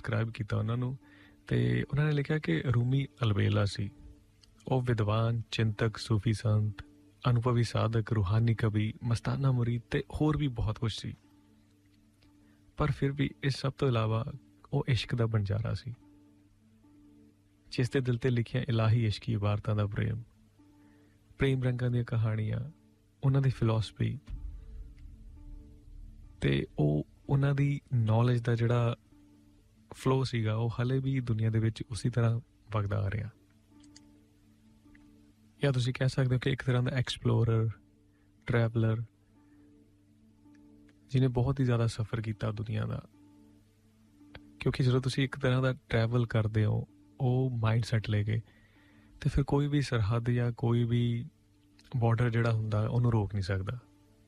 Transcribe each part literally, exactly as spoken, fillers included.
Describe ਕੀਤਾ ਉਹਨਾਂ ਨੂੰ, ਤੇ ਉਹਨਾਂ ਨੇ ਲਿਖਿਆ ਕਿ ਰੂਮੀ ਅਲਬੇਲਾ ਸੀ। ਉਹ ਵਿਦਵਾਨ, ਚਿੰਤਕ, ਸੂਫੀ ਸੰਤ, ਅਨੁਭਵੀ ਸਾਧਕ, ਰੂਹਾਨੀ ਕਵੀ, ਮਸਤਾਨਾ ਮੁਰੀਦ ਤੇ ਹੋਰ ਵੀ ਬਹੁਤ ਕੁਝ ਸੀ। ਪਰ ਫਿਰ ਵੀ ਇਸ ਸਭ ਤੋਂ ਇਲਾਵਾ ਉਹ ਇਸ਼ਕ ਦਾ ਬੰਜਾਰਾ ਸੀ, ਜਿਸ ਦੇ ਦਿਲ ਤੇ ਲਿਖੀਆਂ ਇਲਾਹੀ ਇਸ਼ਕੀ ਇਬਾਰਤਾਂ ਦਾ ਪ੍ਰੇਮ, ਪ੍ਰੇਮ ਰੰਗਾਂ ਦੀਆਂ ਕਹਾਣੀਆਂ, ਉਹਨਾਂ ਦੀ ਫਿਲਾਸਫੀ ਤੇ ਉਹ ਉਹਨਾਂ ਦੀ ਨੌਲੇਜ ਦਾ ਜਿਹੜਾ ਫਲੋ ਸੀਗਾ, ਉਹ ਹਾਲੇ ਵੀ ਦੁਨੀਆ ਦੇ ਵਿੱਚ ਉਸੇ ਤਰ੍ਹਾਂ ਵਗਦਾ ਆ ਰਿਹਾ। ਜਾਂ ਤੁਸੀਂ ਕਹਿ ਸਕਦੇ ਹੋ ਕਿ ਇੱਕ ਤਰ੍ਹਾਂ ਦਾ ਐਕਸਪਲੋਰਰ, ਟਰੈਵਲਰ, ਜਿਹਨੇ ਬਹੁਤ ਹੀ ਜ਼ਿਆਦਾ ਸਫ਼ਰ ਕੀਤਾ ਦੁਨੀਆ ਦਾ। ਕਿਉਂਕਿ ਜਦੋਂ ਤੁਸੀਂ ਇੱਕ ਤਰ੍ਹਾਂ ਦਾ ਟਰੈਵਲ ਕਰਦੇ ਹੋ ਉਹ ਮਾਈਂਡ ਸੈਟ ਲੈ ਕੇ, ਤੇ ਫਿਰ ਕੋਈ ਵੀ ਸਰਹੱਦ ਜਾਂ ਕੋਈ ਵੀ ਬਾਰਡਰ ਜਿਹੜਾ ਹੁੰਦਾ ਉਹਨੂੰ ਰੋਕ ਨਹੀਂ ਸਕਦਾ।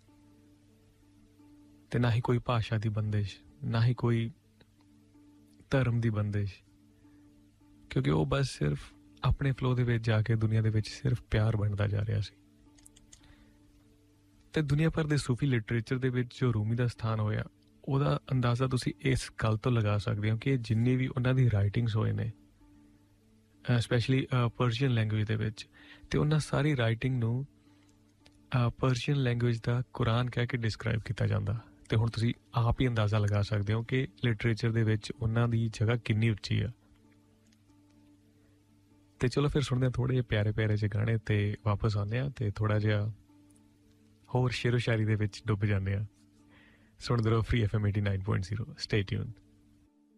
ਤੇ ਨਾ ਹੀ ਕੋਈ ਭਾਸ਼ਾ ਦੀ ਬੰਦਿਸ਼, ਨਾ ਹੀ ਕੋਈ ਧਰਮ ਦੀ ਬੰਦਿਸ਼, ਕਿਉਂਕਿ ਉਹ ਬਸ ਸਿਰਫ ਆਪਣੇ ਫਲੋ ਦੇ ਵਿੱਚ ਜਾ ਕੇ ਦੁਨੀਆ ਦੇ ਵਿੱਚ ਸਿਰਫ ਪਿਆਰ ਬਣਦਾ ਜਾ ਰਿਹਾ ਸੀ। ਤੇ ਦੁਨੀਆ ਭਰ ਦੇ ਸੂਫੀ ਲਿਟਰੇਚਰ ਦੇ ਵਿੱਚ ਜੋ ਰੂਮੀ ਦਾ ਸਥਾਨ ਹੋਇਆ, ਉਹਦਾ ਅੰਦਾਜ਼ਾ ਤੁਸੀਂ ਇਸ ਗੱਲ ਤੋਂ ਲਗਾ ਸਕਦੇ ਹੋ ਕਿ ਜਿੰਨੀ ਵੀ ਉਹਨਾਂ ਦੀ ਰਾਈਟਿੰਗਸ ਹੋਏ ਨੇ, ਸਪੈਸ਼ਲੀ ਪਰਸ਼ੀਅਨ ਲੈਂਗੁਏਜ ਦੇ ਵਿੱਚ, ਤੇ ਉਹਨਾਂ ਸਾਰੀ ਰਾਈਟਿੰਗ ਨੂੰ ਪਰਸ਼ੀਅਨ ਲੈਂਗੁਏਜ ਦਾ ਕੁਰਾਨ ਕਹਿ ਕੇ ਡਿਸਕ੍ਰਾਈਬ ਕੀਤਾ ਜਾਂਦਾ। ਤੇ ਹੁਣ ਤੁਸੀਂ ਆਪ ਹੀ ਅੰਦਾਜ਼ਾ ਲਗਾ ਸਕਦੇ ਹੋ ਕਿ ਲਿਟਰੇਚਰ ਦੇ ਵਿੱਚ ਉਹਨਾਂ ਦੀ ਜਗ੍ਹਾ ਕਿੰਨੀ ਉੱਚੀ ਆ। ਤੇ ਚਲੋ ਫਿਰ ਸੁਣਦੇ ਹਾਂ ਥੋੜ੍ਹੇ ਜਿਹੇ ਪਿਆਰੇ ਪਿਆਰੇ ਜਿਹੇ ਗਾਣੇ, ਤੇ ਵਾਪਸ ਆਉਂਦੇ ਹਾਂ ਤੇ ਥੋੜ੍ਹਾ ਜਿਹਾ ਹੋਰ ਸ਼ੇਰੋ ਸ਼ਾਇਰੀ ਦੇ ਵਿੱਚ ਡੁੱਬ ਜਾਂਦੇ ਹਾਂ। ਸੁਣਦੇ ਰਹੋ free F M eighty nine point zero. Stay tuned.